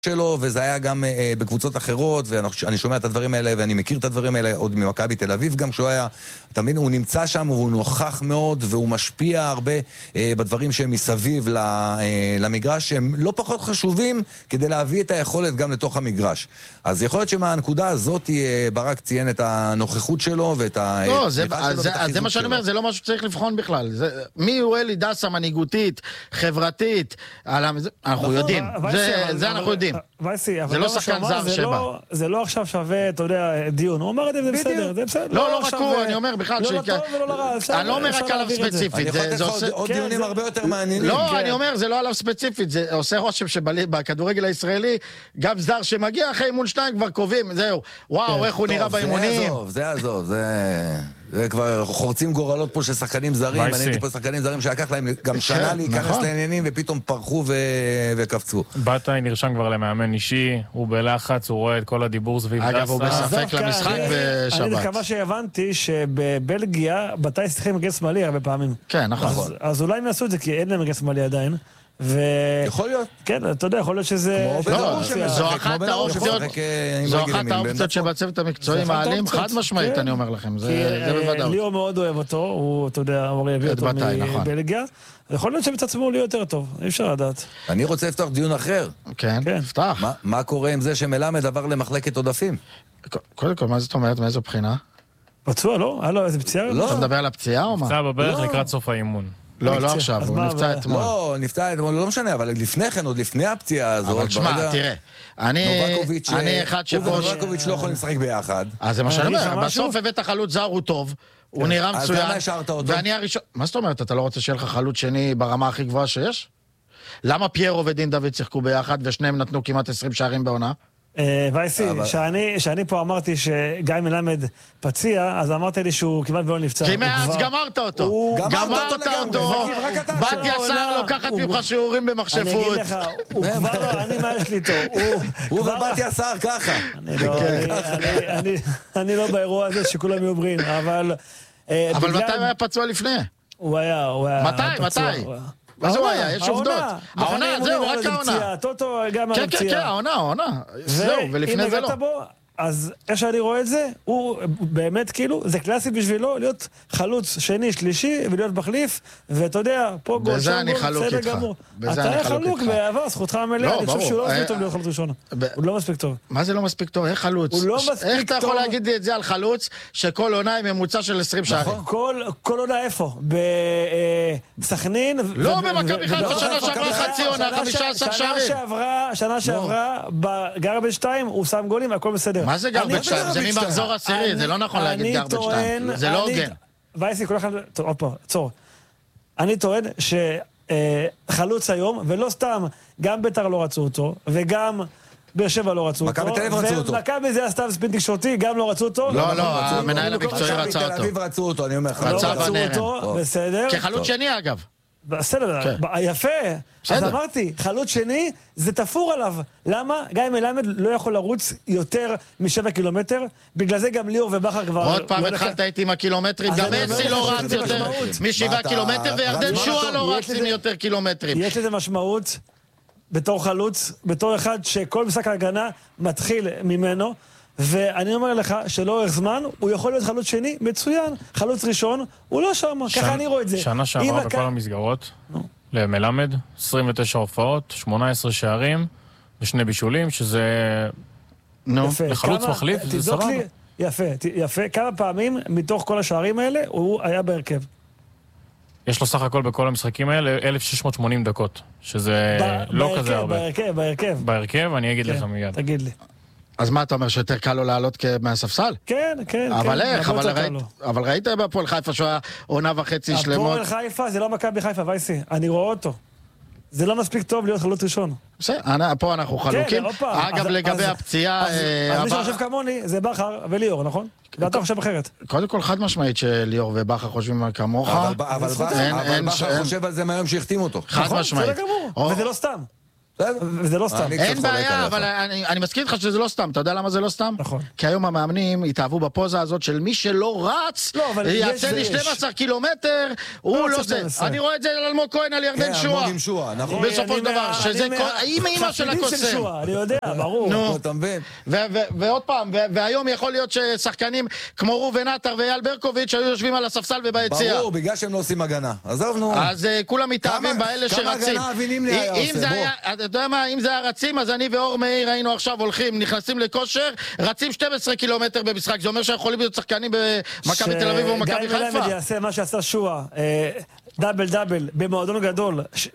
שלו, וזה היה גם בקבוצות אחרות, ואני שומע את הדברים האלה, ואני מכיר את הדברים האלה עוד ממכבי תל אביב גם, כשהוא היה, אתה מבין, הוא נמצא שם, הוא נוכח מאוד, והוא משפיע הרבה בדברים שהם מסביב למגרש, שהם לא פחות חשובים, כדי להביא את היכולת גם לתוך המגרש. אז יכול להיות שמהנקודה הזאת, ברק ציין את הנוכחות שלו, ואת לא, זה מה שאני אומר, זה לא משהו שצריך לבחון בכלל. מי הוא אלי דסה מנהיגותית, חברתית, אנחנו יודעים, זה אנחנו יודעים. זה לא שחקן זר שבא. זה לא עכשיו שווה, אתה יודע, דיון. הוא אומר את זה, זה בסדר, זה בסדר. לא רק הוא, אני אומר בכלל לא לטוב ולא לרע. אני לא אומר רק עליו ספציפית. אני יכול לתת עוד דיונים הרבה יותר מעניינים. לא, אני אומר, זה לא עליו ספציפית. זה עושה רושם שבכדורגל הישראלי, גם זר שמגיע אחרי אימון 2 כבר קובעים, זהו. וואו, איך הוא נראה באימונים. זה עזוב, זה כבר חורצים גורלות פה של שחקנים זרים. אני הייתי פה שחקנים זרים שלקח להם גם שנה להיכנס לעניינים, ופתאום פרחו וקפצו. בטאי נרשם כבר למאמן אישי, הוא בלחץ, הוא רואה את כל הדיבור סביב דסה. אגב, הוא בספק למשחק בשבת. אני מקווה שהבנתי שבבלגיה בטאי שיחק עם מגן שמאלי הרבה פעמים. כן, נכון. אז אולי הם יעשו את זה, כי אין להם מגן שמאלי עדיין. יכול להיות. כן, אתה יודע, יכול להיות שזה... זו אחת האופציות שבצוות המקצועי מעלים, חד משמעית, אני אומר לכם, זה בוודאות. ליאור מאוד אוהב אותו, הוא, אתה יודע, הוא הביא אותו מבלגיה, יכול להיות שבצד שמאל יהיה יותר טוב, אי אפשר לדעת. אני רוצה לפתוח דיון אחר. כן, פתח. מה קורה עם זה שמלמד עבר למחלקת עודפים? קודם כל, מה זאת אומרת, מאיזו בחינה? פצוע, לא? היה לו איזה פציעה? אתה מדבר על הפציעה או מה? פציעה בברך לקראת סוף האימון. לא עכשיו, הוא נפצע אתמול. לא, נפצע אתמול, לא משנה, אבל לפני כן, עוד לפני הפציעה הזאת. אבל תשמע, תראה, אני אחד הוא ונובקוביץ' לא יכולים לשחק ביחד. אז זה מה שאני אומר, בסוף הבאת חלוץ זר, הוא טוב, הוא נראה מצוין. אז למה השארת אותו? ואני הראשון... מה זאת אומרת, אתה לא רוצה שיהיה לך חלוץ שני ברמה הכי גבוהה שיש? למה פיירו ודין דוד שיחקו ביחד, ושניהם נתנו כמעט 20 שערים בעונה? וייסי, שאני פה אמרתי שגיא מלמד פציע, אז אמרתי לי שהוא כמעט ולא נפצע. כי מאז גמרת אותו. גמרת אותו. בתיה סער לוקחת ממך שיעורים במחשבות. אני אגיד לך, הוא כבר לא, אני מה יש לי איתו. הוא ובתיה סער ככה. אני לא באירוע הזה שכולם יהיו בריאים, אבל... אבל מתי הוא היה פצוע לפני? הוא היה... מתי? מה זה הוא היה? יש עובדות. העונה, זהו, רק העונה. טוטו גם על הפציעה. כן, העונה. זהו, ולפני זה לא. אז איך שאני רואה את זה, הוא באמת כאילו, זה קלאסי בשבילו להיות חלוץ שני, שלישי, ולהיות מחליף, ואתה יודע, פה גול, בזה אני חלוק איתך. אתה היה חלוק בעבר, זכותך המלאה, אני חושב שהוא לא מספיק טוב להיות חלוץ ראשון. הוא לא מספיק טוב. מה זה לא מספיק טוב? איך חלוץ? הוא לא מספיק טוב. איך אתה יכול להגיד לי את זה על חלוץ, שכל עונה היא ממוצע של 20 שערים? כל עונה איפה? בסכנין? לא, במכבי חיפה שנה שעברה חצי עונה, 15 שערים. שנה שעברה, בגרבג' 2, הוא שם גולים, הכל בסדר. מה זה גרבג' 2? זה ממחזור עשירי, זה לא נכון להגיד גרבג' 2. זה לא הוגן. וייסי, כל אחד... עוד פעם, עצור. אני טוען שחלוץ היום, ולא סתם, גם בית"ר לא רצו אותו, וגם באר שבע לא רצו אותו. מכבי תל אביב רצו אותו. ומכבי זה הסתם ספין תקשורתי, גם לא רצו אותו. לא, המנהל המקצועי רצה אותו. מכבי תל אביב רצו אותו, אני אומר לך. לא רצו אותו, בסדר. כחלוץ שני אגב. בסדר, יפה. אז אמרתי, חלוץ שני, זה תפור עליו. למה? גיא מלמד לא יכול לרוץ יותר מ7 קילומטר, בגלל זה גם ליאור ובכר כבר... עוד פעם התחלת איתי עם הקילומטרים, גם מסי לא רץ יותר מ7 קילומטר, וירדן שועה לא רץ עם יותר קילומטרים. יש לזה משמעות בתור חלוץ, בתור אחד שכל משחק ההגנה מתחיל ממנו, ואני אומר לך שלאורך זמן הוא יכול להיות חלוץ שני מצוין, חלוץ ראשון, הוא לא שם, ככה אני רואה את זה. שנה שעברה בכל המסגרות, למלמד, 29 הופעות, 18 שערים, ושני בישולים, שזה לחלוץ מחליף, זה סבבה. יפה, כמה פעמים מתוך כל השערים האלה הוא היה בהרכב. יש לו סך הכל בכל המשחקים האלה 1680 דקות, שזה לא כזה הרבה. בהרכב, אני אגיד לך מיד. תגיד לי. אז מה אתה אומר, שיותר קל לו לעלות מהספסל? כן. אבל איך? אבל ראית בהפועל חיפה שהוא היה עונה וחצי שלמות? הפועל חיפה זה לא מכבי חיפה, וייסי. אני רואה אותו. זה לא מספיק טוב להיות חלוץ ראשון. בסדר, פה אנחנו חלוקים. אגב, לגבי הפציעה... אז מי שחושב כמוני זה בכר וליאור, נכון? ואתה חושב אחרת. קודם כל חד משמעית שליאור ובכר חושבים כמוך. אבל בכר חושב על זה מהיום שהחתים אותו. חד משמעית. וזה לא סתם. וזה לא סתם. אין בעיה, אבל אני מסכים לך שזה לא סתם. אתה יודע למה זה לא סתם? נכון. כי היום המאמנים התאהבו בפוזה הזאת של מי שלא רץ, יעשה לי 12 קילומטר, הוא לא זה. אני רואה את זה על אלמוג כהן, על ירדן שועה. בסופו של דבר, שזה אימא של הקוסם. אני יודע, ברור. ועוד פעם, והיום יכול להיות ששחקנים כמו ראובן עטר ואייל ברקוביץ' היו יושבים על הספסל וביציאה. ברור, בגלל שהם לא עושים הגנה. עזבנו. אז כולם מתאהבים באלה שרצים. כמה הגנה אבינים לי היה עושה, אתה יודע מה, אם זה היה רצים, אז אני ואור מאיר היינו עכשיו הולכים, נכנסים לכושר, רצים 12 קילומטר במשחק. זה אומר שיכולים להיות שחקנים במכבי תל אביב או מכבי חיפה. גיא מלמד יעשה מה שעשה שועה, דאבל במועדון גדול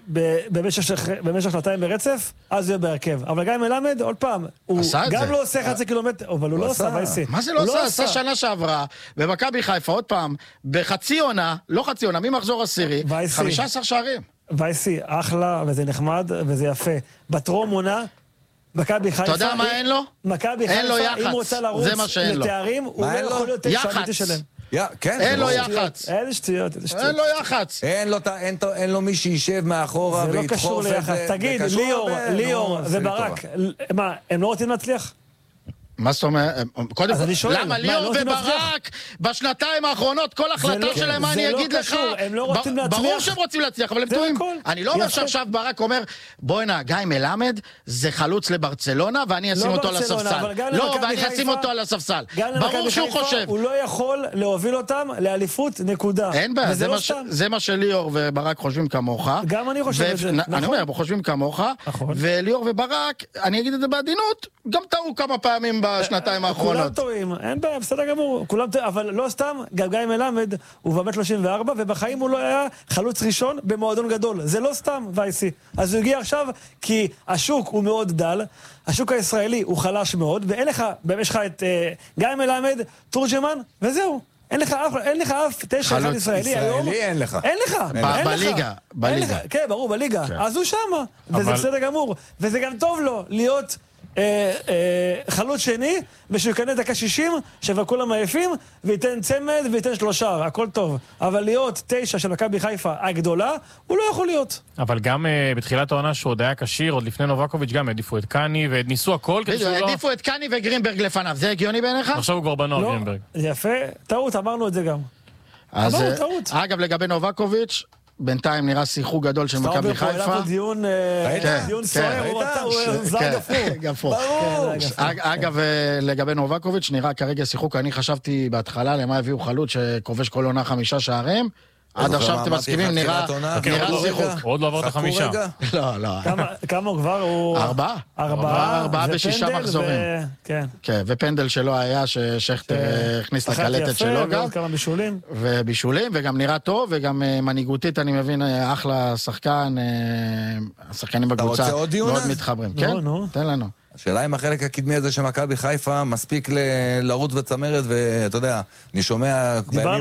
במשך 2 ברצף, אז יהיה בהרכב. אבל גיא מלמד, עוד פעם, הוא גם לא עושה 0.5 קילומטר, אבל הוא לא עושה, וייסי. מה זה לא עושה? עשה שנה שעברה, במכבי חיפה, עוד פעם, בחצי עונה, לא חצי עונה, ממחזור עשירי, 15 שערים. וייסי, אחלה, וזה נחמד, וזה יפה. בטרום עונה, מכבי חיפה... אתה יודע מה אין לו? מכבי חיפה, אם הוא רוצה לרוץ לתארים, הוא לא יכול להיות 9 אמיתי שלהם. אין לו יח"צ. איזה שטויות. אין לו יח"צ. אין לו מי שישב מאחורה וידחוף את זה. זה לא קשור ליח"צ. תגיד, ליאור וברק, מה, הם לא רוצים להצליח? מה זאת אומרת? קודם כל, למה ליאור וברק בשנתיים האחרונות, כל החלטה שלהם, מה אני אגיד לך? הם לא רוצים להצליח. ברור שהם רוצים להצליח, אבל הם טועים. אני לא אומר שעכשיו ברק אומר, בואי הנה, גיא מלמד זה חלוץ לברצלונה, ואני אשים אותו על הספסל. לא, ואני אשים אותו על הספסל. ברור שהוא חושב. הוא לא יכול להוביל אותם לאליפות, נקודה. אין בעיה, זה מה שליאור וברק חושבים כמוך. גם אני חושב את זה. אני אומר, חושבים כמוך, וליאור וברק, אני אגיד את זה בעדינות, גם טעו כמה פעמים בשנתיים האחרונות. כולם טועים, אין בעיה, בסדר גמור, כולם טועים, אבל לא סתם, גם גיא מלמד, הוא באמת 34, ובחיים הוא לא היה חלוץ ראשון במועדון גדול. זה לא סתם, וייסי. אז הוא הגיע עכשיו, כי השוק הוא מאוד דל, השוק הישראלי הוא חלש מאוד, ואין לך, יש לך את גיא מלמד, תורג'מן, וזהו. אין לך אף 9 אחד ישראלי היום. אין לך. אין לך. בליגה. כן, ברור, בליגה. אז הוא שמה, וזה בסדר גמור. וזה גם טוב לו להיות חלוץ שני, ושהוא יקנה דקה 60, שווה כולם עייפים, וייתן צמד וייתן 3, הכל טוב. אבל להיות 9 של מכבי חיפה הגדולה, הוא לא יכול להיות. אבל גם בתחילת העונה שהוא עוד היה קשיר, עוד לפני נובקוביץ' גם העדיפו את קני, וניסו הכל כדי שהוא לא... העדיפו את קני וגרינברג לפניו, זה הגיוני בעיניך? עכשיו הוא כבר בנוער גרינברג. יפה, טעות, אמרנו את זה גם. אמרנו טעות. אגב, לגבי נובקוביץ', בינתיים נראה שיחוק גדול של מכבי חיפה. סטאובר פה, היה פה דיון סוער, הוא זר גפור. אגב, לגבי נובקוביץ', נראה כרגע שיחוק, אני חשבתי בהתחלה למה הביאו חלוץ שכובש כל עונה 5 שערים. עד עכשיו אתם מסכימים, נראה שיחוק. עוד לא עברת 5. לא. כמה הוא כבר? 4 ב6 מחזורים. כן, ופנדל שלו היה ששכטר הכניס לקלטת שלו גם. כמה בישולים. ובישולים, וגם נראה טוב, וגם מנהיגותית, אני מבין, אחלה שחקן, השחקנים בקבוצה מאוד מתחברים. כן, תן לנו. השאלה אם החלק הקדמי הזה של מכבי חיפה מספיק לרוץ בצמרת, ואתה יודע, אני שומע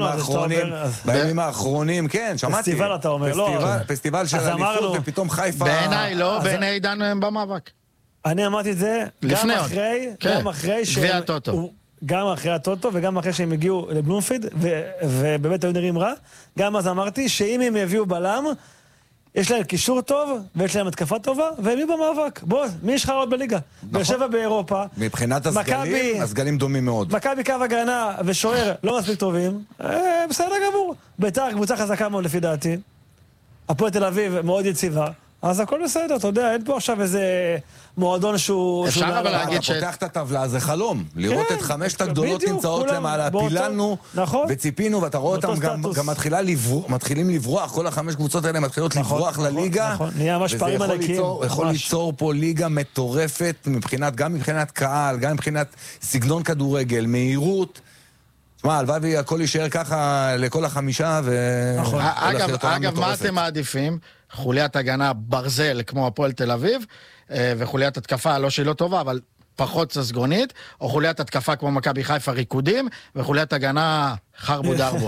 בימים האחרונים, כן, שמעתי. פסטיבל אתה אומר, לא. פסטיבל של אליפות, ופתאום חיפה... בעיניי לא, בעיניי עידן הם במאבק. אני אמרתי את זה גם אחרי שהם... גם אחרי הטוטו וגם אחרי שהם הגיעו לבלומפיד, ובאמת היו נראים רע, גם אז אמרתי שאם הם יביאו בלם, יש להם קישור טוב, ויש להם התקפה טובה, והם יהיו במאבק. בוא, מי יש לך עוד בליגה? באר שבע באירופה. מבחינת הסגלים, הסגלים דומים מאוד. מכבי קו הגנה ושוער לא מספיק טובים. בסדר גמור. בית"ר קבוצה חזקה מאוד לפי דעתי. הפועל תל אביב מאוד יציבה. אז הכל בסדר, אתה יודע, אין פה עכשיו איזה מועדון שהוא... אפשר אבל להגיד ש... פותח את הטבלה, זה חלום. לראות את 5 הגדולות נמצאות למעלה, פיללנו וציפינו, ואתה רואה אותם גם מתחילים לברוח, כל 5 קבוצות האלה מתחילות לברוח לליגה, וזה יכול ליצור פה ליגה מטורפת, גם מבחינת קהל, גם מבחינת סגנון כדורגל, מהירות. תשמע, הלוואי הכל יישאר ככה לכל 5 אגב, מה אתם מעדיפים? חוליית הגנה ברזל כמו הפועל תל אביב, וחוליית התקפה לא שהיא לא טובה, אבל פחות ססגונית, או חוליית התקפה כמו מכבי חיפה ריקודים, וחוליית הגנה חרבו דרבו.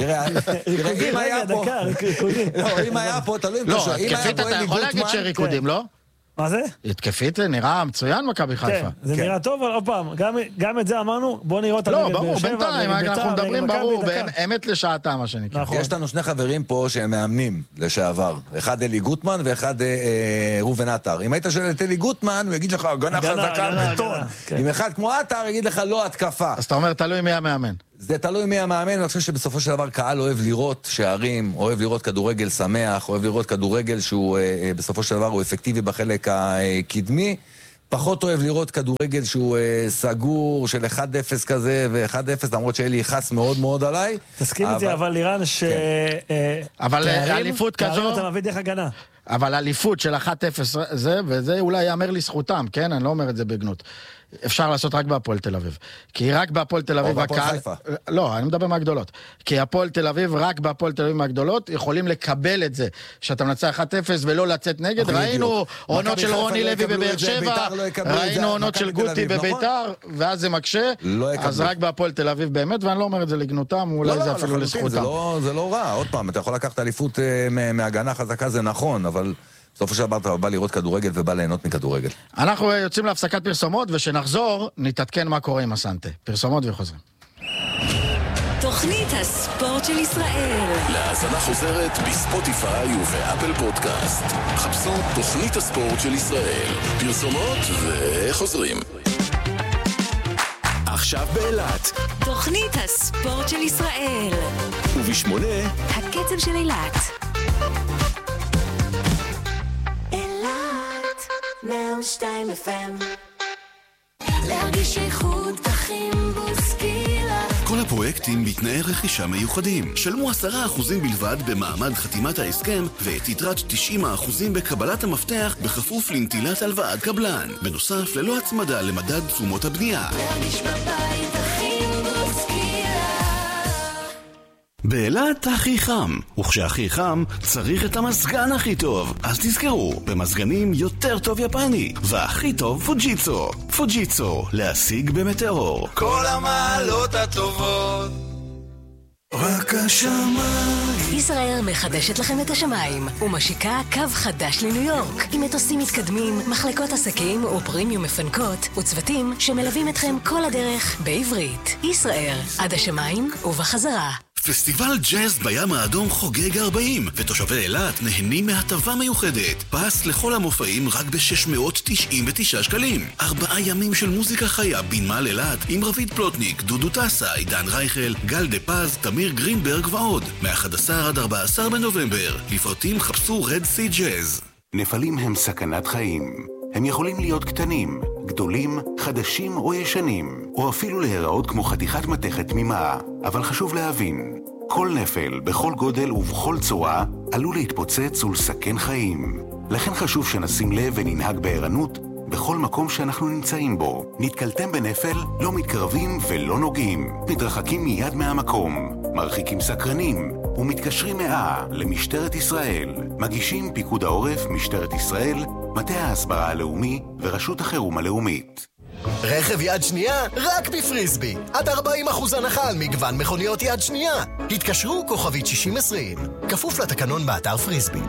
אם היה פה, תלוי אם לא, התקפית אתה יכול להגיד שריקודים, לא? מה זה? התקפית נראה מצוין מכבי חיפה. כן, זה נראה טוב, אבל עוד פעם, גם את זה אמרנו, בוא נראה אותה לא, ברור, בינתיים, אנחנו מדברים ברור, אמת לשעתה, מה שנקרא. יש לנו שני חברים פה שהם מאמנים לשעבר, אחד אלי גוטמן ואחד ראובן עטר. אם היית שואל את אלי גוטמן, הוא יגיד לך, הגנה חזקה בטון. אם אחד כמו עטר, יגיד לך, לא התקפה. אז אתה אומר, תלוי מי המאמן. זה תלוי מי המאמן, ואני חושב שבסופו של דבר קהל אוהב לראות שערים, אוהב לראות כדורגל שמח, אוהב לראות כדורגל שהוא בסופו של דבר הוא אפקטיבי בחלק הקדמי, פחות אוהב לראות כדורגל שהוא סגור של 1-0 כזה ו1-0, למרות שאלי יחס מאוד מאוד עליי. תסכים איתי, אבל לירן ש... אבל אליפות כזו... תארים אתה מביא דרך הגנה. אבל אליפות של 1-0 זה, וזה אולי יאמר לזכותם, כן? אני לא אומר את זה בגנות. אפשר לעשות רק בהפועל תל אביב. כי רק בהפועל תל אביב... או בהפועל חיפה. לא, אני מדבר מהגדולות. כי הפועל תל אביב, רק בהפועל תל אביב מהגדולות, יכולים לקבל את זה, שאתה מנצח 1-0 ולא לצאת נגד. ראינו עונות של רוני לוי בבאר שבע, ראינו עונות של גוטי בביתר, ואז זה מקשה. אז רק בהפועל תל אביב באמת, ואני לא אומר את זה לגנותם, אולי זה אפילו לזכותם. זה לא רע. עוד פעם, אתה יכול לקחת אליפות מהגנה חזקה, זה נכון, אבל בסופו של דבר אתה בא לראות כדורגל ובא ליהנות מכדורגל. אנחנו יוצאים להפסקת פרסומות, ושנחזור, נתעדכן מה קורה עם הסנטה. פרסומות וחוזרים. תוכנית הספורט של ישראל. להאזנה חוזרת בספוטיפיי ובאפל פודקאסט. חפשו תוכנית הספורט של ישראל. פרסומות וחוזרים. עכשיו באילת. תוכנית הספורט של ישראל. ובשמונה. הקצב של אילת. 102 FM להרגיש איכות אחים בוסקילה. כל הפרויקטים בתנאי רכישה מיוחדים. שלמו 10% בלבד במעמד חתימת ההסכם ואת יתרת 90% בקבלת המפתח בכפוף לנטילת הלוואת קבלן. בנוסף, ללא הצמדה למדד תשומות הבנייה. להרגיש בבית אחים בוסקילה. באילת הכי חם, וכשהכי חם צריך את המזגן הכי טוב. אז תזכרו, במזגנים יותר טוב יפני, והכי טוב פוג'יצו. פוג'יצו, להשיג במטאור. כל המעלות הטובות. רק השמיים. ישראל מחדשת לכם את השמיים ומשיקה קו חדש לניו יורק עם מטוסים מתקדמים, מחלקות עסקים ופרימיום מפנקות וצוותים שמלווים אתכם כל הדרך בעברית. ישראל, עד השמיים ובחזרה. פסטיבל ג'אז בים האדום חוגג 40, ותושבי אילת נהנים מהטבה מיוחדת. פס לכל המופעים רק ב-699 שקלים. 4 ימים של מוזיקה חיה בנמל אילת עם רביד פלוטניק, דודו טסה, עידן רייכל, גל דה פז, תמיר גרינברג ועוד. מ-11 עד 14 בנובמבר. לפרטים חפשו רד סי ג'אז. נפלים הם סכנת חיים. הם יכולים להיות קטנים, גדולים, חדשים או ישנים, או אפילו להיראות כמו חתיכת מתכת תמימה. אבל חשוב להבין, כל נפל, בכל גודל ובכל צורה, עלול להתפוצץ ולסכן חיים. לכן חשוב שנשים לב וננהג בערנות בכל מקום שאנחנו נמצאים בו. נתקלתם בנפל, לא מתקרבים ולא נוגעים. מתרחקים מיד מהמקום, מרחיקים סקרנים, ומתקשרים 100 למשטרת ישראל. מגישים פיקוד העורף, משטרת ישראל, מטה ההסברה הלאומי ורשות החירום הלאומית. רכב יד שנייה רק בפריסבי. עד 40% הנחה על מגוון מכוניות יד שנייה. התקשרו כוכבית 6020. כפוף לתקנון באתר פריסבי.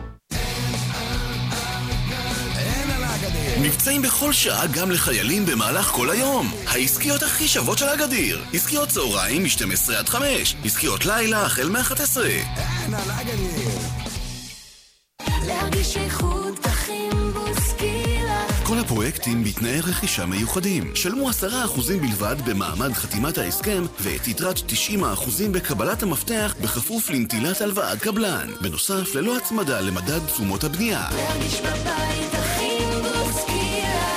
מבצעים בכל שעה גם לחיילים במהלך כל היום. העסקיות הכי שוות של הגדיר. עסקיות צהריים מ-12 עד 5. עסקיות לילה החל מ-11. אין על הגדיר. להרגיש איכות אחים בוסקילה. כל הפרויקטים בתנאי רכישה מיוחדים. שלמו 10% בלבד במעמד חתימת ההסכם ואת יתרת 90% בקבלת המפתח בכפוף לנטילת הלוואת קבלן. בנוסף, ללא הצמדה למדד תשומות הבנייה. להרגיש בבית אחים בוסקילה.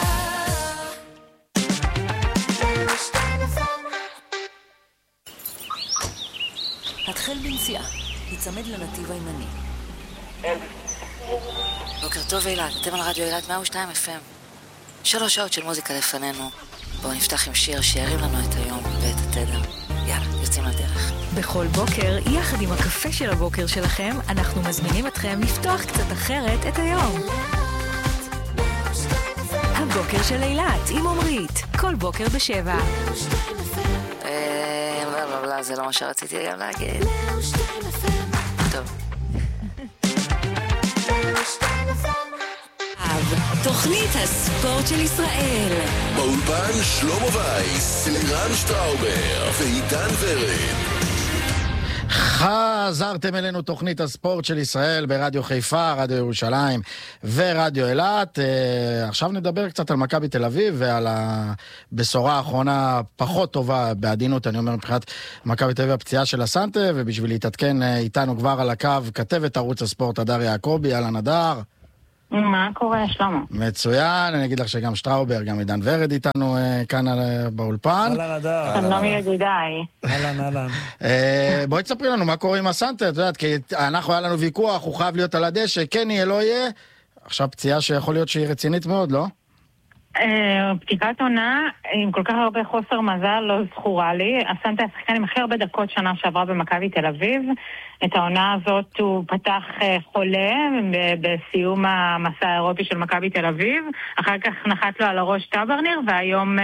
התחל בנסיעה, תצמד לנתיב הימני. בוקר טוב אילת, אתם על רדיו אילת 102 FM. 3 שעות של מוזיקה לפנינו. בואו נפתח עם שיר שירים לנו את היום ואת התדר. יאללה, יוצאים לדרך. בכל בוקר, יחד עם הקפה של הבוקר שלכם, אנחנו מזמינים אתכם לפתוח קצת אחרת את היום. הבוקר של אילת עם עומרית, כל בוקר ב7. לא, זה לא מה שרציתי גם להגיד. טוב. עכשיו, תוכנית הספורט של ישראל. באולפן שלמה וייס, לירן שטראובר ועידן ורד. חזרתם אלינו תוכנית הספורט של ישראל ברדיו חיפה, רדיו ירושלים ורדיו אילת. עכשיו נדבר קצת על מכבי תל אביב ועל הבשורה האחרונה פחות טובה, בעדינות אני אומר, מבחינת מכבי תל אביב, הפציעה של הסנטה, ובשביל להתעדכן איתנו כבר על הקו כתבת ערוץ הספורט הדר יעקובי. אהלן הדר. מה קורה שלמה? מצוין, אני אגיד לך שגם שטראובר, גם עידן ורד איתנו כאן באולפן. אהלן הדר. שלום ידידיי. אהלן. בואי תספרי לנו מה קורה עם הסנטה, את יודעת, כי אנחנו היה לנו ויכוח, הוא חייב להיות על הדשא, כן יהיה, לא יהיה. עכשיו פציעה שיכול להיות שהיא רצינית מאוד, לא? פתיחת עונה עם כל כך הרבה חוסר מזל לא זכורה לי. הסנטה השחקן עם הכי הרבה דקות שנה שעברה במכבי תל אביב. את העונה הזאת הוא פתח חולה בסיום המסע האירופי של מכבי תל אביב, אחר כך נחת לו על הראש טאברניר, והיום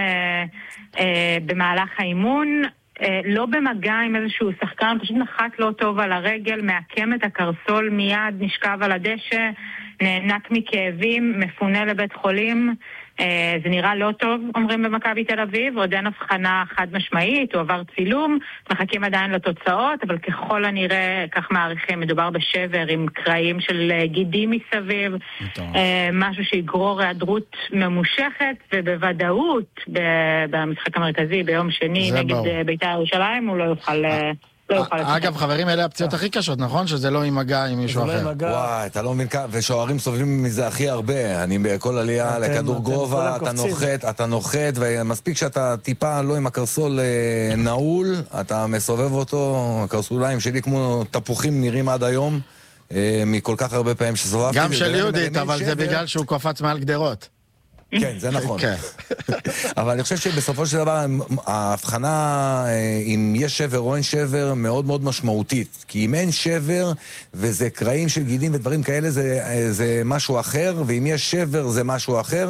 במהלך האימון לא במגע עם איזשהו שחקן, פשוט נחת לא טוב על הרגל, מעקם את הקרסול מיד, נשכב על הדשא, נענק מכאבים, מפונה לבית חולים. זה נראה לא טוב, אומרים במכבי תל אביב, עוד אין הבחנה חד משמעית, הוא עבר צילום, מחכים עדיין לתוצאות, אבל ככל הנראה, כך מעריכים, מדובר בשבר עם קרעים של גידים מסביב, משהו שיגרור היעדרות ממושכת, ובוודאות במשחק המרכזי ביום שני נגד בית"ר ירושלים, הוא לא יוכל... אגב, חברים, אלה הפציעות הכי קשות, נכון? שזה לא עם מגע עם מישהו אחר. וואי, אתה לא מבין כמה, ושוערים סובלים מזה הכי הרבה. אני בכל עלייה לכדור גובה, אתה נוחת, ומספיק שאתה טיפה לא עם הקרסול נעול, אתה מסובב אותו, הקרסוליים שלי כמו תפוחים נראים עד היום, מכל כך הרבה פעמים שסובבתי. גם של יהודית, אבל זה בגלל שהוא קפץ מעל גדרות. כן, זה נכון. אבל אני חושב שבסופו של דבר ההבחנה אם יש שבר או אין שבר מאוד מאוד משמעותית. כי אם אין שבר וזה קרעים של גידים ודברים כאלה זה משהו אחר, ואם יש שבר זה משהו אחר.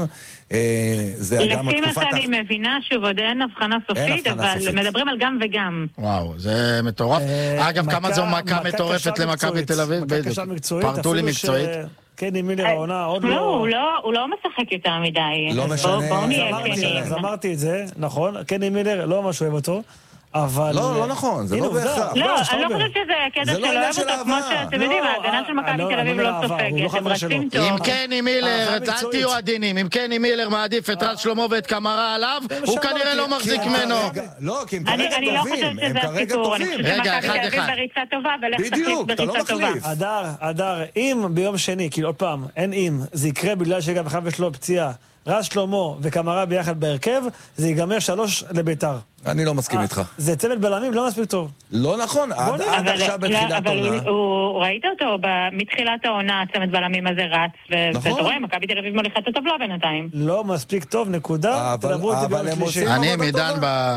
לפי מה שאני מבינה שוב עוד אין הבחנה סופית, אבל מדברים על גם וגם. וואו, זה מטורף. אגב, כמה זו מכה מטורפת למכבי תל אביב? פרטו לי מקצועית. קני מילר העונה עוד לא... הוא לא משחק יותר מדי. לא משנה. אז אמרתי את זה, נכון. קני מילר לא ממש אוהב אותו, אבל... לא נכון, זה לא בהכרח. לא, אני לא חושבת שזה קטע שלא אוהב אותו, כמו שאתם יודעים, ההגנה של מכבי תל אביב לא סופגת, הם רצים טוב. אם קני מילר, אל תהיו עדינים, אם קני מילר מעדיף את רז שלמה ואת קמרה עליו, הוא כנראה לא מחזיק ממנו. לא, כי הם כרגע טובים, הם כרגע טובים. רגע, אחד. בריצה טובה, ולך תחליט בריצה טובה. הדר, אם ביום שני, כאילו עוד פעם, אין אם, זה יקרה בגלל שגם אחד יש לו פציעה, רז שלמה וקמרה ביחד בהרכב, זה ייגמר 3 לביתר. אני לא מסכים איתך. זה צוות בלמים לא מספיק טוב. לא נכון, עד עכשיו בתחילת העונה. אבל ראית אותו מתחילת העונה, צוות בלמים הזה רץ, ואתה רואה, מכבי תל אביב מוליכה את הטבלה בינתיים. לא מספיק טוב, נקודה, תדברו אותי ביום שלישי. אני מידן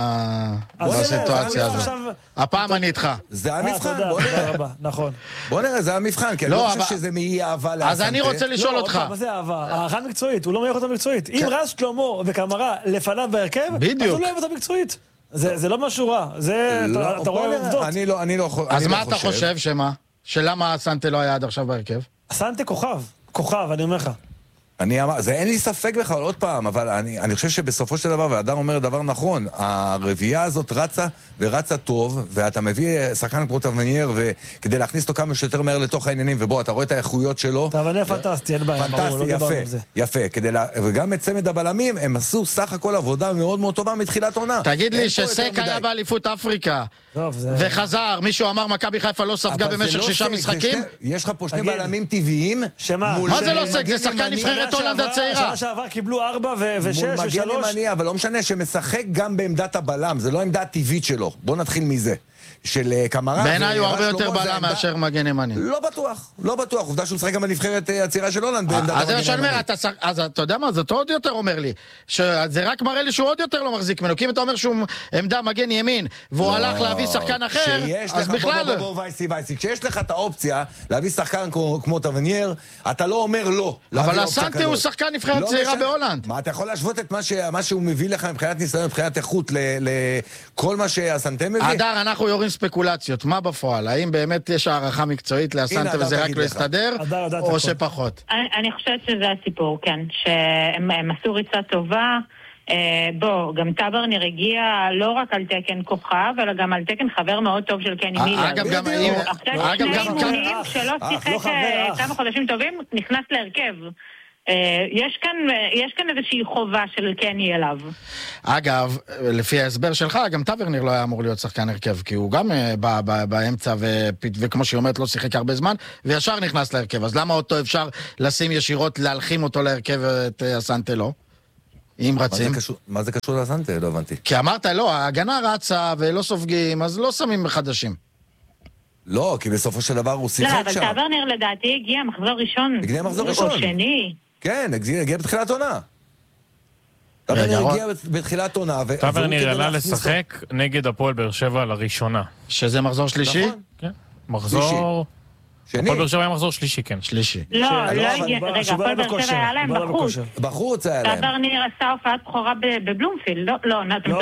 בסיטואציה הזאת. הפעם אני איתך. זה המבחן, בוא נראה. נכון. בוא נראה, זה המבחן, כי אני לא חושב שזה מאי אהבה להסנטה. אז אני רוצה לשאול אותך. מה זה אהבה? הערכה מקצועית, הוא לא מייך אותו מקצועית. אם רז שלמה וקמרה לפניו בהרכב, אז הוא לא אוהב אותו מקצועית. זה לא משהו רע, אתה רואה עובדות. אני לא חושב. אז מה אתה חושב, שמה? שלמה הסנטה לא היה עד עכשיו בהרכב? הסנטה כוכב, אני אומר לך. אין לי ספק בכלל, עוד פעם, אבל אני חושב שבסופו של דבר, והדר אומר דבר נכון, הרביעייה הזאת רצה ורצה טוב, ואתה מביא שחקן כמו טאברניר, וכדי להכניס אותו כמה שיותר מהר לתוך העניינים, ובוא, אתה רואה את האיכויות שלו. טאברניר פנטסטי, אין בעיה. פנטסטי, יפה. וגם את צמד הבלמים, הם עשו סך הכל עבודה מאוד מאוד טובה מתחילת עונה. תגיד לי שסק היה באליפות אפריקה, וחזר, מישהו אמר מכבי חיפה לא ספגה במשך 6 משחקים? יש לך פה 2 בלמים טבעיים. מה זה לא סק? זה שחקן נבחרת הולנד הצעירה. שנה שעבר קיבלו 4 ו6 ו3. מול מגן ימני, אבל לא משנה, שמשחק גם בעמדת הבלם, זה לא עמדה טבעית שלו. בוא נתחיל מזה. של קמרה. בעיניי הוא הרבה יותר בלם מאשר מגן ימני. לא בטוח. עובדה שהוא משחק גם בנבחרת הצעירה של הולנד. אז זה מה שאני אומר, אז אתה יודע מה, זה עוד יותר אומר לי, שזה רק מראה לי שהוא עוד יותר לא מחזיק ממנו, כי אם אתה אומר שהוא עמדה מגן ימין, והוא הלך להביא שחקן אחר, אז בכלל... וייסי, כשיש לך את האופציה להביא שחקן כמו טאברניר, אתה לא אומר לא. אבל הסנטה אסנטה הוא שחקן נבחרת צעירה בהולנד. מה, אתה יכול להשוות את מה שהוא מביא לך מבחינת ניסיון, מבחינת איכות, לכל מה שאסנטה מביא? אדר, אנחנו יורים ספקולציות. מה בפועל? האם באמת יש הערכה מקצועית לאסנטה וזה רק להסתדר, או שפחות? אני חושבת שזה הסיפור, כן. שהם עשו ריצה טובה. בוא, גם טאברנר הגיע לא רק על תקן כוכב, אלא גם על תקן חבר מאוד טוב של קני מילר. אגב, גם... אחרי שני אימונים שלא שיחק כמה חודשים טובים, נכנס להרכב. יש כאן איזושהי חובה של קני אליו. אגב, לפי ההסבר שלך, גם טאברנר לא היה אמור להיות שחקן הרכב, כי הוא גם בא באמצע וכמו שהיא אומרת לא שיחק הרבה זמן, וישר נכנס להרכב. אז למה אותו אפשר לשים ישירות, להלחים אותו להרכב את אסנטה לא? אם רצים. מה זה קשור לאסנטה? לא הבנתי. כי אמרת, לא, ההגנה רצה ולא סופגים, אז לא שמים מחדשים. לא, כי בסופו של דבר הוא שיחק שם. לא, אבל טאברנר לדעתי הגיע מחזור ראשון. הגיע מחזור ראשון. או שני. כן, הגיע בתחילת עונה. טאברנר הגיע בתחילת עונה. טאברנר עלה לשחק נגד הפועל באר שבע לראשונה. שזה מחזור שלישי? כן. מחזור... הפועל באר שבע היה מחזור שלישי, כן. שלישי. לא הגיע, רגע, הפועל באר שבע היה להם בחוץ. בחוץ היה להם. טאברנר עשה הופעת בכורה בבלומפילד, לא, נתן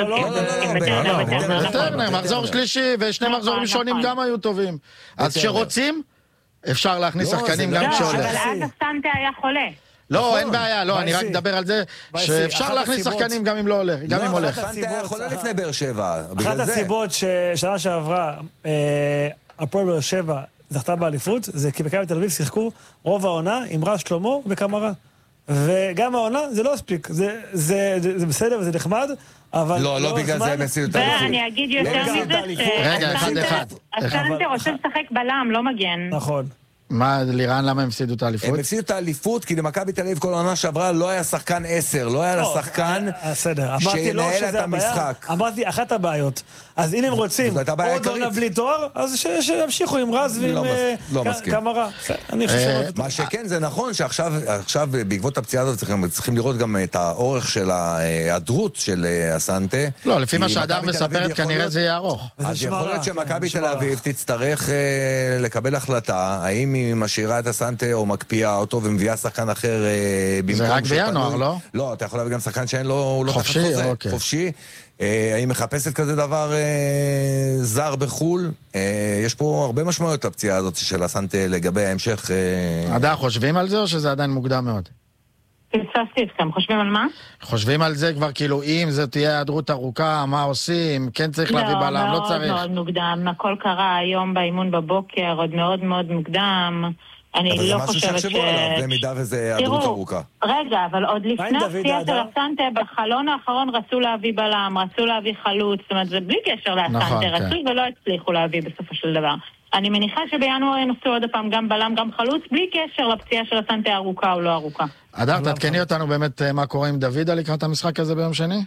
בטרנר, מחזור שלישי ושני מחזורים ראשונים גם היו טובים. אז שרוצים, אפשר להכניס שחקנים גם כשהולך. אבל אז אסנטה היה חולה. לא, אין בעיה, לא, אני רק מדבר על זה שאפשר להכניס שחקנים גם אם לא הולך, גם אם הולך. אסנטה היה חולה לפני באר שבע, אחת הסיבות ששנה שעברה הפועל באר שבע זכתה באליפות, זה כי מכבי תל אביב שיחקו רוב העונה עם רז שלמה וקמרה. וגם העונה זה לא הספיק, זה בסדר וזה נחמד, אבל לא בגלל זה הם הפסידו את האליפות. ואני אגיד יותר מזה רגע, אחד. אסנטה רוצה לשחק בלם, לא מגן. נכון. מה, לירן, למה הם הפסידו את האליפות? הם הפסידו את האליפות כי למכבי תל אביב כל העונה שעברה לא היה שחקן 10, לא היה לה שחקן שינהל את המשחק. אמרתי, אחת הבעיות. אז אם הם רוצים עוד עונה בלי תואר, אז שימשיכו עם רז ועם קמרה. מה שכן, זה נכון שעכשיו בעקבות הפציעה הזאת צריכים לראות גם את האורך של ההיעדרות של אסנטה. לא, לפי מה שהדר מספרת, כנראה זה יהיה ארוך. אז יכול להיות שמכבי תל אביב תצטרך לקבל החלטה, האם היא משאירה את אסנטה או מקפיאה אותו ומביאה שחקן אחר במקום... זה רק בינואר, לא? לא, אתה יכול להביא גם שחקן שאין לו... חופשי. האם מחפשת כזה דבר זר בחול? יש פה הרבה משמעויות לפציעה הזאת של אסנטה לגבי ההמשך... עדיין חושבים על זה או שזה עדיין מוקדם מאוד? פספסתי אתכם, חושבים על מה? חושבים על זה כבר כאילו אם זה תהיה היעדרות ארוכה, מה עושים? כן צריך להביא בלם, לא צריך. מאוד מאוד מוקדם, הכל קרה היום באימון בבוקר, עוד מאוד מאוד מוקדם. אני לא חושבת ש... במידה וזה היעדרות ארוכה. רגע, אבל עוד לפני הפציעה של אסנטה, בחלון האחרון רצו להביא בלם, רצו להביא חלוץ, זאת אומרת, זה בלי קשר לאסנטה, רצו ולא הצליחו להביא בסופו של דבר. אני מניחה שבינואר ינסו עוד הפעם גם בלם, גם חלוץ, בלי קשר לפציעה של אסנטה ארוכה או לא ארוכה. אדר, תעדכני אותנו באמת מה קורה עם דוידה לקראת המשחק הזה ביום שני?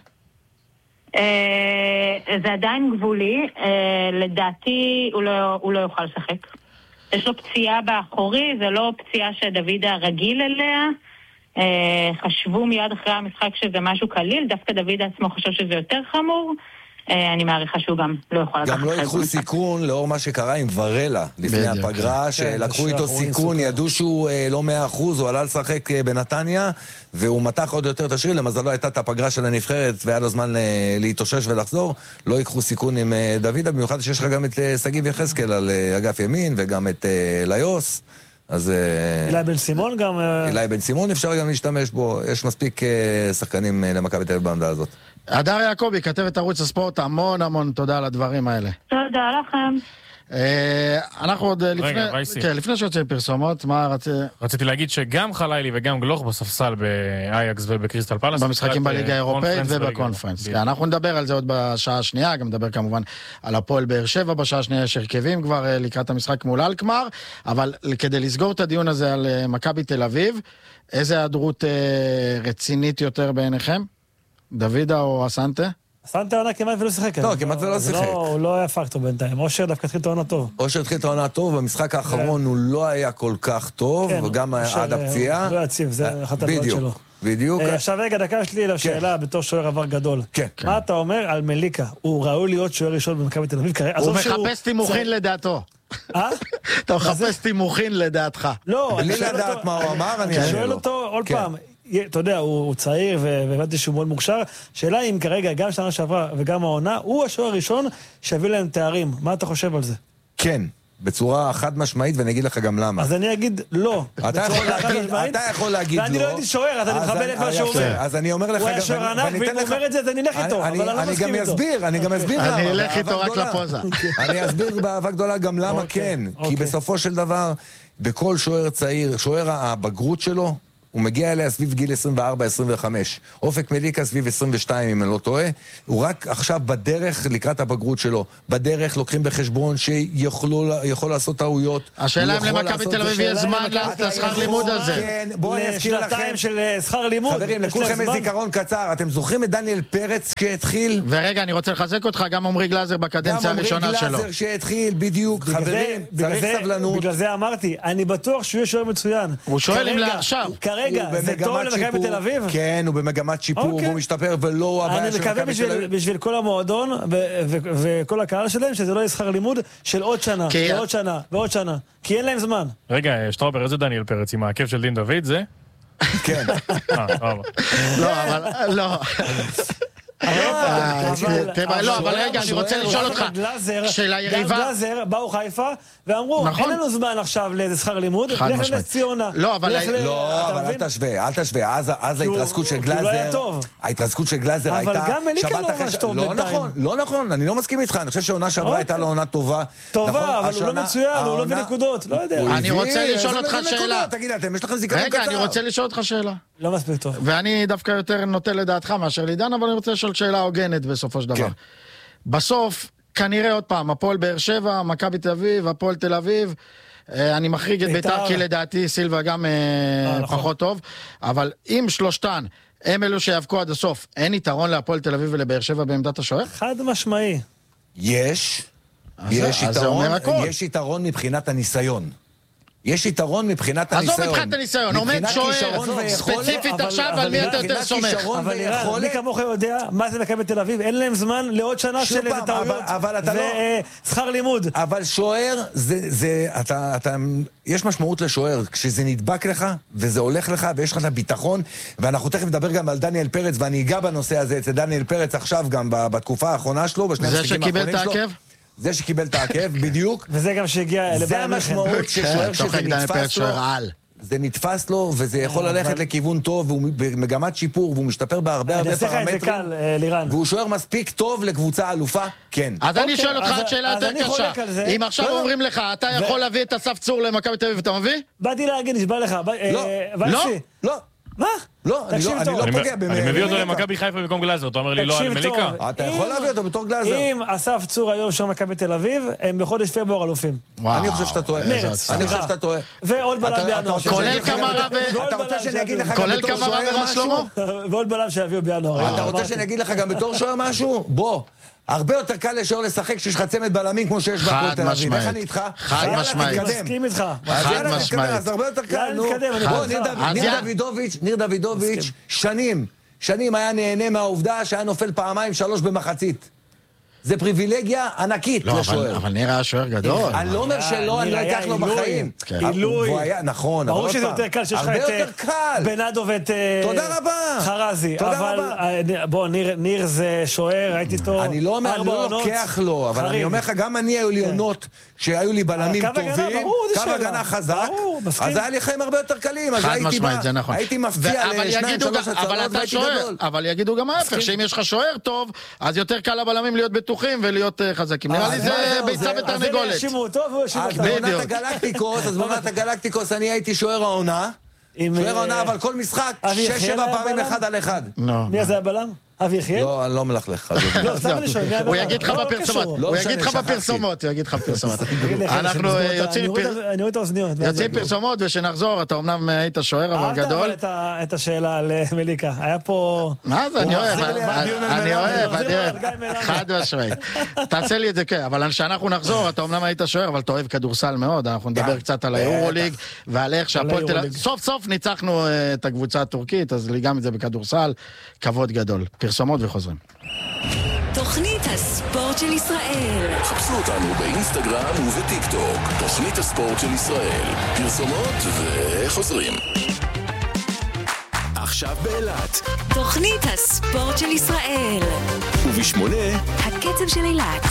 זה עדיין גבולי, לדעתי הוא לא יוכל לשחק. יש לו פציעה באחורי, זה לא פציעה שדוידה רגיל אליה. חשבו מיד אחרי המשחק שזה משהו קליל, דווקא דוידה עצמו חושב שזה יותר חמור. אני מעריכה שהוא גם לא יכול לקחת. גם לא יקחו סיכון לאור מה שקרה עם ורלה לפני הפגרה, שלקחו איתו סיכון, ידעו שהוא לא 100%, הוא עלה לשחק בנתניה, והוא מתח עוד יותר את השריר, למזלו הייתה את הפגרה של הנבחרת, והיה לו זמן להתאושש ולחזור, לא יקחו סיכון עם דוידה, במיוחד שיש לך גם את סגיב יחזקאל על אגף ימין, וגם את ליוס. אז... אילי בן סימון גם... אילי בן סימון אפשר גם להשתמש בו, יש מספיק שחקנים למכבי תל אביב בעמדה הזאת. הדר יעקבי, כתבת ערוץ הספורט, המון תודה על הדברים האלה. תודה לכם. אנחנו עוד לפני שיוצא פרסומות, מה רציתי להגיד שגם חלילי וגם גלוך בספסל באייקס ובקריסטל פלאס. במשחקים בליגה האירופאית ובקונפרנס. אנחנו נדבר על זה עוד בשעה השנייה, גם נדבר כמובן על הפועל באר שבע, בשעה השנייה יש הרכבים כבר לקראת המשחק מול אלקמר, אבל כדי לסגור את הדיון הזה על מכבי תל אביב, איזה היעדרות רצינית יותר בעיניכם? דוידה או אסנטה? אסנטה עונה כמעט ולא שיחק. לא, כמעט ולא שיחק. הוא לא היה פקטור בינתיים. אושר דווקא התחיל את העונה טוב. אושר התחיל את העונה טוב, במשחק האחרון הוא לא היה כל כך טוב, וגם עד הפציעה. הוא לא יציב, זה אחת הבעיות שלו. בדיוק. עכשיו רגע, דקה שלי לשאלה בתור שוער עבר גדול. מה אתה אומר על מליקה? הוא ראוי להיות שוער ראשון במכבי תל אביב? הוא מחפש תימוכין לדעתו. אתה מחפש תימוכין לדעתך. לא, בלי לדעת מה הוא אמר, אני שואל אותו עוד פעם, אתה יודע, הוא צעיר והבנתי שהוא מאוד מוכשר, שאלה אם כרגע גם שנה שעברה וגם העונה, הוא השוער הראשון שהביא להם תארים. מה אתה חושב על זה? כן. בצורה חד משמעית, ואני אגיד לך גם למה. אז אני אגיד לא. אתה יכול להגיד לא. ואני לא הייתי שוער, אז אני מכבד את מה שהוא אומר. אז אני אומר לך הוא היה שוער ענק, ואם הוא אומר את זה, אז אני אלך איתו, אבל אני לא מסכים איתו. אני גם אסביר למה. אני אלך איתו רק לפוזה. אני אסביר באהבה גדולה גם למה כן. כי בסופו של דבר, בכל שוער צעיר, שוער הבגרות שלו, הוא מגיע אליה סביב גיל 24-25. אופק מליקה סביב 22, אם אני לא טועה. הוא רק עכשיו בדרך לקראת הבגרות שלו. בדרך לוקחים בחשבון שיכול לעשות טעויות. השאלה אם למכבי תל אביב יהיה זמן לשכר לימוד הזה. כן, בואו אני אזכיר לכם. לשנתיים של שכר לימוד. חברים, לכולכם איזה זיכרון קצר. אתם זוכרים את דניאל פרץ שהתחיל? ורגע, אני רוצה לחזק אותך, גם עמרי גלאזר בקדנציה הראשונה שלו. גם עמרי גלאזר שהתחיל, בדיוק. חברים, צריך סבלנות. בגלל זה אמרתי, אני בטוח שהוא יהיה שוער מצוין. הוא שואל אם לעכשיו. כרגע, זה טוב למכבי תל אביב? כן, הוא במגמת שיפור, והוא משתפר, ולא הבעיה של מכבי תל אביב. אני מקווה בשביל כל המועדון וכל הקהל שלהם, שזה לא יהיה שכר לימוד של עוד שנה, ועוד שנה, ועוד שנה. כי אין להם זמן. רגע, שטראובר, איזה דניאל פרץ עם העקב של דין דוד, זה? כן. לא, אבל לא. לא, אבל רגע, אני רוצה לשאול אותך, של היריבה... גם גלאזר, באו חיפה, ואמרו, אין לנו זמן עכשיו לאיזה שכר לימוד, לך לנס ציונה. לא, אבל אל תשווה, אז ההתרסקות של גלאזר... ההתרסקות של גלאזר הייתה... אבל גם מליקה לא ממש טוב בינתיים. לא נכון, אני לא מסכים איתך, אני חושב שהעונה שעברה הייתה לו עונה טובה. טובה, אבל הוא לא מצוין, הוא לא בנקודות, לא יודע. אני רוצה לשאול אותך שאלה. תגיד, יש לכם זיכרון קצר. רגע, אני רוצה לשאול אותך שאלה. לא מספיק טוב. ואני דווקא יותר נוטה לדעתך מאשר לידן, אבל אני רוצה לשאול שאלה הוגנת בסופו של דבר. בסוף, כנראה עוד פעם, הפועל באר שבע, מכבי תל אביב, הפועל תל אביב, אני מחריג את ביתר כי לדעתי סילבה גם פחות טוב, אבל אם שלושתן הם אלו שיאבקו עד הסוף, אין יתרון להפועל תל אביב ולבאר שבע בעמדת השוער? חד משמעי. יש יתרון מבחינת הניסיון. יש יתרון מבחינת הניסיון. עזוב מבחינת הניסיון, עומד שוער ספציפית עכשיו, על מי אתה יותר סומך. אבל נראה, מי כמוך יודע מה זה מכבי תל אביב, אין להם זמן לעוד שנה של איזה טעויות ושכר לימוד. אבל שוער, יש משמעות לשוער, כשזה נדבק לך, וזה הולך לך, ויש לך את הביטחון, ואנחנו תכף נדבר גם על דניאל פרץ, ואני אגע בנושא הזה אצל דניאל פרץ עכשיו, גם בתקופה האחרונה שלו, בשני המשחקים האחרונים שלו. זה שקיבל את העקב? זה שקיבל את העקב, בדיוק. וזה גם שהגיע זה המשמעות ששוער שזה נתפס לו. זה נתפס לו, וזה יכול ללכת לכיוון טוב, והוא במגמת שיפור, והוא משתפר בהרבה פרמטרים. והוא שוער מספיק טוב לקבוצה אלופה, כן. אז אני שואל אותך את שאלה יותר קשה. אם עכשיו אומרים לך, אתה יכול להביא את אסף צור למכבי תל אביב, אתה מביא? באתי להגיד, נשבע לך. לא. מה? לא, אני לא פוגע במליקה. אני מביא אותו למכבי חיפה במקום גלאזר, אתה אומר לי לא על מליקה? אתה יכול להביא אותו בתור גלאזר. אם אסף צור היום שם מכבי תל אביב, הם בחודש פברואר אלופים. אני חושב שאתה טועה. אני חושב שאתה טועה. ועוד בלם בינואר. כולל קמרה ורז שלמה? ועוד בלם שיביאו בינואר. אתה רוצה שאני אגיד לך גם בתור שוער משהו? בוא. הרבה יותר קל לשוער לשחק כשיש לך צמד בלמים כמו שיש בהפועל תל אביב. איך אני איתך? חד משמעית. מסכים איתך. חד משמעית. אז הרבה יותר קל. ניר דוידוביץ' שנים היה נהנה מהעובדה שהיה נופל פעמיים 3 במחצית. זה פריבילגיה ענקית לשוער. אבל ניר היה שוער גדול. אני לא אומר שלא, אני לא אקח לו בחיים. עילוי. נכון. ברור שזה יותר קל שיש לך את בנאדו ואת חרזי. אבל בוא, ניר זה שוער, הייתי איתו. אני לא אומר, לא לוקח לו, אבל אני אומר לך, גם אני היו לי עונות שהיו לי בלמים טובים, קו הגנה חזק, אז היה לי חיים הרבה יותר קלים, אז הייתי מפתיע ל2-3 הצלות והייתי גדול. אבל יגידו גם ההפך, שאם יש לך שוער טוב, אז יותר קל לבלמים להיות בטוחים ולהיות חזקים. נראה לי זה ביצה ותרנגולת. אז הם אותו והוא ישימו אותו. אז בעונת הגלקטיקוס אני הייתי שוער העונה, אבל כל משחק 6-7 פעמים 1-1. מי זה הבלם? אבי יחיאל? לא, אני לא מלכלך. הוא יגיד לך בפרסומות. אנחנו יוצאים פרסומות, ושנחזור, אתה אמנם היית שוער, אבל גדול. אהבת את השאלה על מליקה. היה פה... מה זה? אני אוהב. חד משמעית. תעשה לי את זה, כן. אבל כשאנחנו נחזור, אתה אמנם היית שוער, אבל אתה אוהב כדורסל מאוד. אנחנו נדבר קצת על היורוליג, ועל איך שהפועל תל אביב... סוף סוף ניצחנו את הקבוצה הטורקית, אז גם את זה בכדורסל. כבוד גדול. פרסומות וחוזרים. תוכנית הספורט של ישראל. חפשו אותנו באינסטגרם ובטיק טוק. תוכנית הספורט של ישראל. פרסומות וחוזרים. עכשיו באילת. תוכנית הספורט של ישראל. ובשמונה. הקצב של אילת.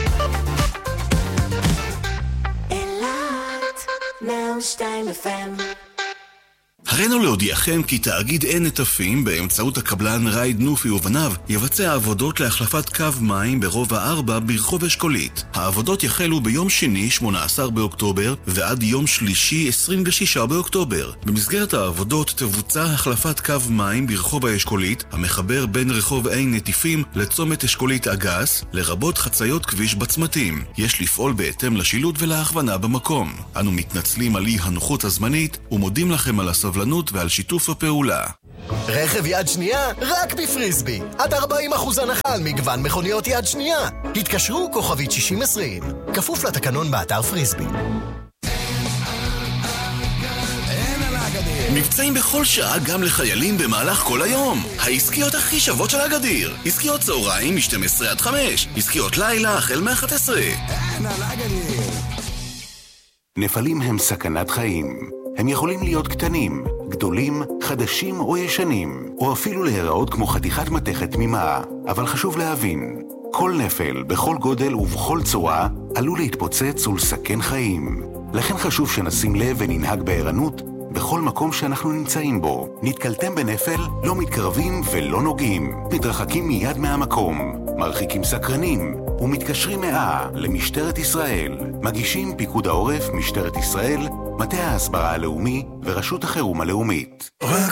אילת 102 FM. הרינו להודיעכם כי תאגיד עין נטפים באמצעות הקבלן רייד נופי ובניו יבצע עבודות להחלפת קו מים ברובע 4 ברחוב אשכולית. העבודות יחלו ביום שני 18 באוקטובר ועד יום שלישי 26 באוקטובר. במסגרת העבודות תבוצע החלפת קו מים ברחוב האשכולית המחבר בין רחוב עין נטפים לצומת אשכולית אגס, לרבות חציות כביש בצמתים. יש לפעול בהתאם לשילוט ולהכוונה במקום. אנו מתנצלים על אי הנוחות הזמנית ומודים לכם על הסבלנות ועל שיתוף הפעולה. רכב יד שנייה רק בפריסבי. עד 40% הנחה על מגוון מכוניות יד שנייה. התקשרו כוכבית 6020. כפוף לתקנון באתר פריסבי. מבצעים בכל שעה גם לחיילים במהלך כל היום. העסקיות הכי שוות של הגדיר. עסקיות צהריים מ-12 עד 5. עסקיות לילה החל מ-11. נפלים הם סכנת חיים. הם יכולים להיות קטנים, גדולים, חדשים או ישנים, או אפילו להיראות כמו חתיכת מתכת תמימה. אבל חשוב להבין, כל נפל, בכל גודל ובכל צורה, עלול להתפוצץ ולסכן חיים. לכן חשוב שנשים לב וננהג בערנות בכל מקום שאנחנו נמצאים בו. נתקלתם בנפל, לא מתקרבים ולא נוגעים. מתרחקים מיד מהמקום, מרחיקים סקרנים, ומתקשרים 100 למשטרת ישראל. מגישים פיקוד העורף, משטרת ישראל, מטה ההסברה הלאומי ורשות החירום הלאומית. רק